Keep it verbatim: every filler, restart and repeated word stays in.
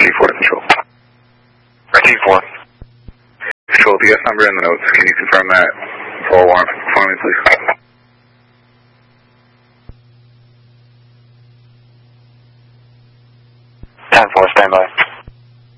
four to Control. T four. Control, the guest number in the notes. Can you confirm that for alarm for me, please? ten four, stand by.